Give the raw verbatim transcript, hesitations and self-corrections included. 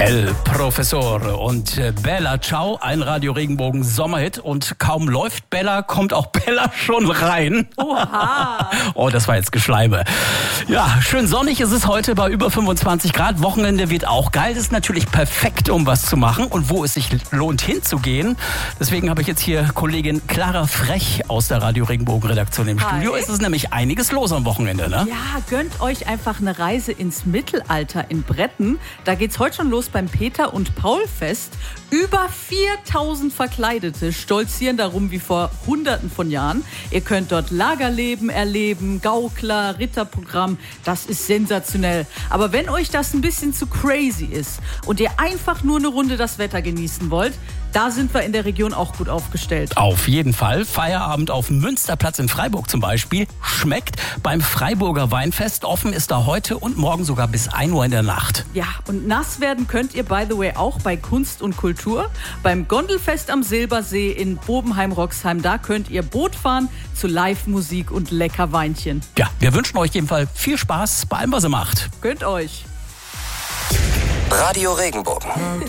El Professor und Bella Ciao, ein Radio Regenbogen Sommerhit. Und kaum läuft Bella, kommt auch Bella schon rein. Oha! Oh, das war jetzt Geschleime. Ja, schön sonnig ist es heute bei über fünfundzwanzig Grad. Wochenende wird auch geil. Das ist natürlich perfekt, um was zu machen und wo es sich lohnt hinzugehen. Deswegen habe ich jetzt hier Kollegin Clara Frech aus der Radio Regenbogen Redaktion im Hi. Studio. Es ist nämlich einiges los am Wochenende, ne? Ja, gönnt euch einfach eine Reise ins Mittelalter in Bretten. Da geht's heute schon los beim Peter- und Paul-Fest. Über viertausend Verkleidete stolzieren darum wie vor Hunderten von Jahren. Ihr könnt dort Lagerleben erleben, Gaukler, Ritterprogramm. Das ist sensationell. Aber wenn euch das ein bisschen zu crazy ist und ihr einfach nur eine Runde das Wetter genießen wollt, da sind wir in der Region auch gut aufgestellt. Auf jeden Fall. Feierabend auf dem Münsterplatz in Freiburg zum Beispiel. Schmeckt beim Freiburger Weinfest. Offen ist da heute und morgen sogar bis ein Uhr in der Nacht. Ja, und nass werden könnt ihr, by the way, auch bei Kunst und Kultur. Beim Gondelfest am Silbersee in Bobenheim-Roxheim. Da könnt ihr Boot fahren zu Live-Musik und lecker Weinchen. Ja, wir wünschen euch jedenfalls viel Spaß bei allem, was ihr macht. Gönnt euch. Radio Regenbogen.